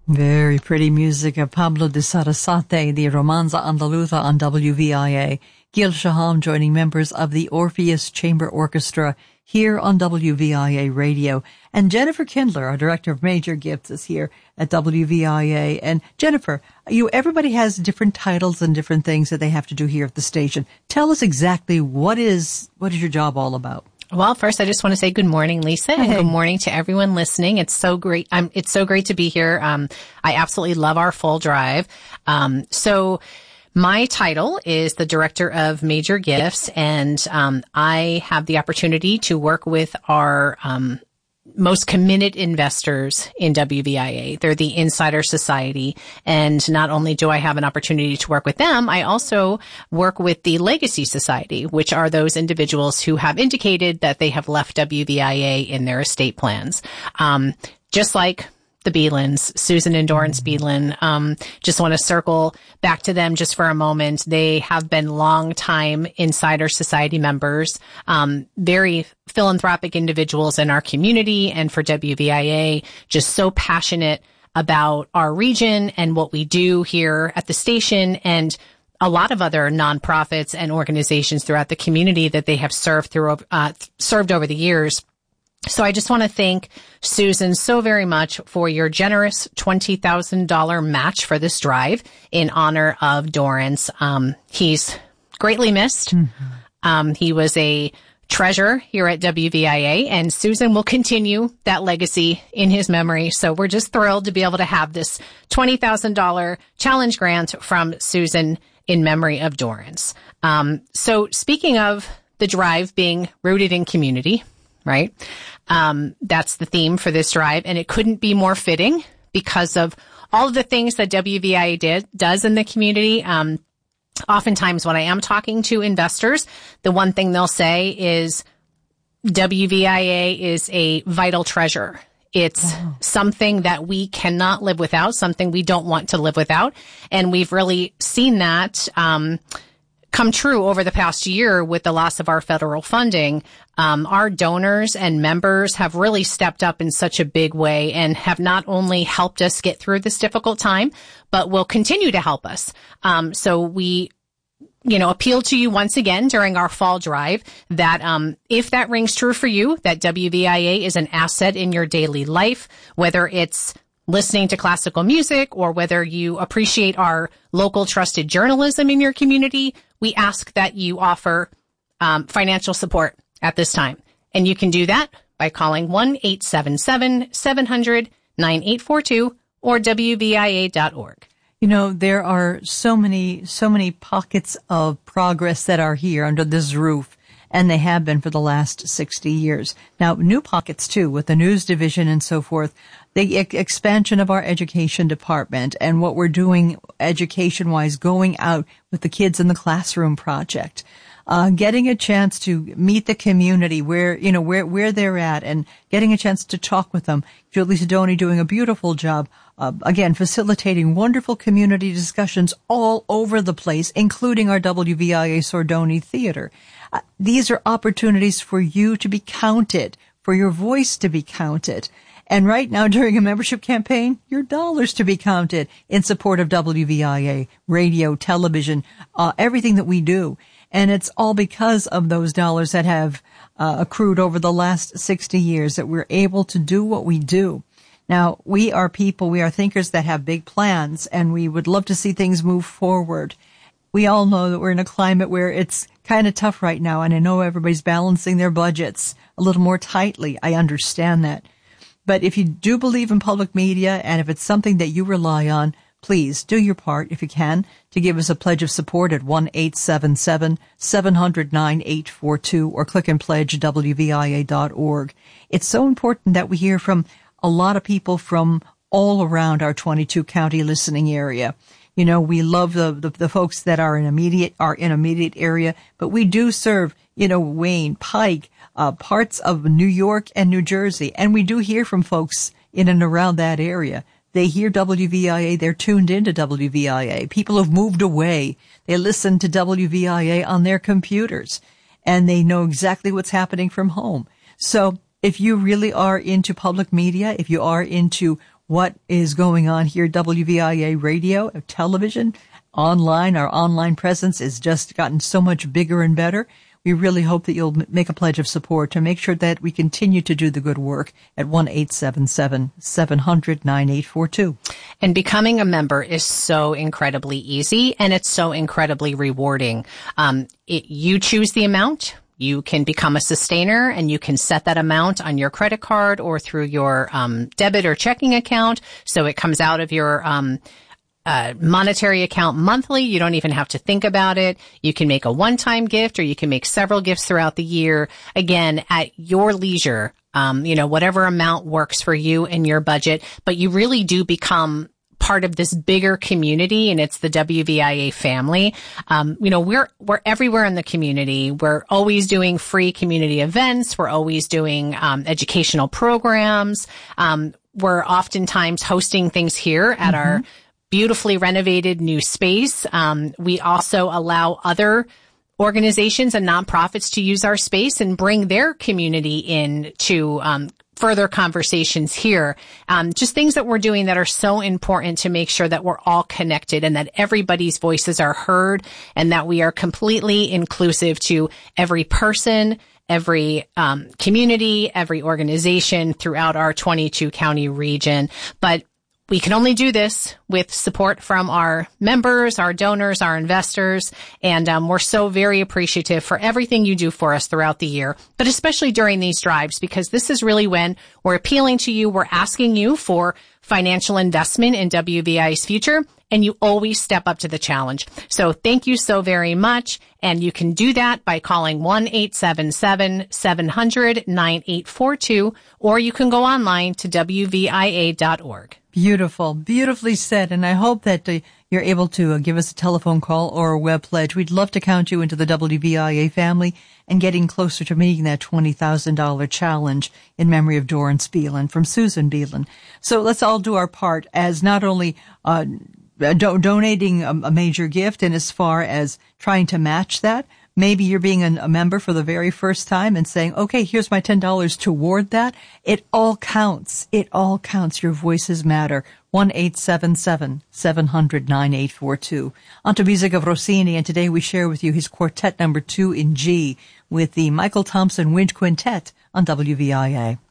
Very pretty music of Pablo de Sarasate, the Romanza Andaluza on WVIA. Gil Shaham joining members of the Orpheus Chamber Orchestra here on WVIA Radio. And Jennifer Kindler, our Director of Major Gifts, is here at WVIA. And Jennifer, everybody has different titles and different things that they have to do here at the station. Tell us exactly what is your job all about? Well, first, I just want to say good morning, Lisa, and good morning to everyone listening. It's so great. It's so great to be here. I absolutely love our full drive. So my title is the Director of Major Gifts, and I have the opportunity to work with our most committed investors in WVIA. They're the Insider Society. And not only do I have an opportunity to work with them, I also work with the Legacy Society, which are those individuals who have indicated that they have left WVIA in their estate plans. Just like the Beelans, Susan and Dorrance Beelan. Just want to circle back to them just for a moment. They have been longtime Insider Society members, very philanthropic individuals in our community and for WVIA, just so passionate about our region and what we do here at the station and a lot of other nonprofits and organizations throughout the community that they have served over the years. So I just want to thank Susan so very much for your generous $20,000 match for this drive in honor of Dorrance. He's greatly missed. Mm-hmm. He was a treasure here at WVIA, and Susan will continue that legacy in his memory. So we're just thrilled to be able to have this $20,000 challenge grant from Susan in memory of Dorrance. So speaking of the drive being rooted in community, right? That's the theme for this drive, and it couldn't be more fitting because of all of the things that WVIA does in the community. Oftentimes when I am talking to investors, the one thing they'll say is WVIA is a vital treasure. It's something that we cannot live without, something we don't want to live without. And we've really seen that, come true over the past year with the loss of our federal funding. Our donors and members have really stepped up in such a big way and have not only helped us get through this difficult time, but will continue to help us. So we, appeal to you once again during our fall drive that, if that rings true for you, that WVIA is an asset in your daily life, whether it's listening to classical music or whether you appreciate our local trusted journalism in your community, we ask that you offer financial support at this time. And you can do that by calling 1-877-700-9842 or WVIA.org. There are so many pockets of progress that are here under this roof, and they have been for the last 60 years. Now, new pockets, too, with the news division and so forth, the expansion of our education department and what we're doing education-wise, going out with the kids in the classroom project, getting a chance to meet the community where they're at and getting a chance to talk with them. Julie Sidoni doing a beautiful job, again, facilitating wonderful community discussions all over the place, including our WVIA Sordoni Theater. These are opportunities for you to be counted, for your voice to be counted. And right now, during a membership campaign, your dollars to be counted in support of WVIA, radio, television, everything that we do. And it's all because of those dollars that have accrued over the last 60 years that we're able to do what we do. Now, we are thinkers that have big plans, and we would love to see things move forward. We all know that we're in a climate where it's kind of tough right now, and I know everybody's balancing their budgets a little more tightly. I understand that. But if you do believe in public media, and if it's something that you rely on, please do your part, if you can, to give us a pledge of support at 1-877-700-9842 or click and pledge WVIA.org. It's so important that we hear from a lot of people from all around our 22 county listening area. We love the folks that are in immediate area, but we do serve, Wayne, Pike, parts of New York and New Jersey. And we do hear from folks in and around that area. They hear WVIA. They're tuned into WVIA. People have moved away. They listen to WVIA on their computers, and they know exactly what's happening from home. So if you really are into public media, if you are into what is going on here, WVIA radio, television, online. Our online presence has just gotten so much bigger and better. We really hope that you'll make a pledge of support to make sure that we continue to do the good work at 1-877-700-9842. And becoming a member is so incredibly easy, and it's so incredibly rewarding. You choose the amount. You can become a sustainer, and you can set that amount on your credit card or through your debit or checking account. So it comes out of your monetary account monthly. You don't even have to think about it. You can make a one-time gift, or you can make several gifts throughout the year. Again, at your leisure, whatever amount works for you and your budget, but you really do become part of this bigger community, and it's the WVIA family. We're everywhere in the community. We're always doing free community events. We're always doing educational programs. We're oftentimes hosting things here at our beautifully renovated new space. We also allow other organizations and nonprofits to use our space and bring their community in to further conversations here. Just things that we're doing that are so important to make sure that we're all connected and that everybody's voices are heard, and that we are completely inclusive to every person, every community, every organization throughout our 22 county region. But we can only do this with support from our members, our donors, our investors, and we're so very appreciative for everything you do for us throughout the year, but especially during these drives, because this is really when we're appealing to you, we're asking you for financial investment in WVI's future, and you always step up to the challenge. So thank you so very much, and you can do that by calling 1-877-700-9842, or you can go online to WVIA.org. Beautiful. Beautifully said. And I hope that you're able to give us a telephone call or a web pledge. We'd love to count you into the WVIA family and getting closer to meeting that $20,000 challenge in memory of Dorrance Beelan from Susan Beelan. So let's all do our part as not only donating a major gift, and as far as trying to match that, maybe you're being a member for the very first time and saying, okay, here's my $10 toward that. It all counts. It all counts. Your voices matter. 1-877-700-9842. On to music of Rossini, and today we share with you his Quartet number 2 in G with the Michael Thompson Wind Quintet on WVIA.